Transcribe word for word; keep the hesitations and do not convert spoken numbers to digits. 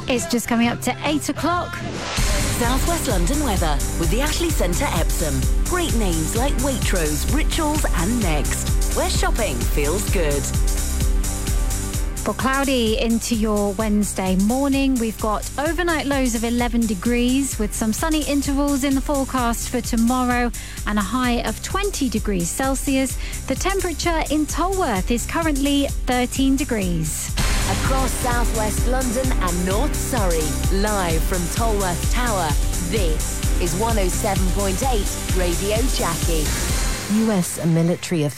It's just coming up to eight o'clock. South West London weather with the Ashley Centre Epsom. Great names like Waitrose, Rituals and Next, where shopping feels good. For cloudy into your Wednesday morning, we've got overnight lows of eleven degrees with some sunny intervals in the forecast for tomorrow and a high of twenty degrees Celsius. The temperature in Tolworth is currently thirteen degrees. Across southwest London and North Surrey, live from Tolworth Tower, this is one oh seven point eight Radio Jackie. U S military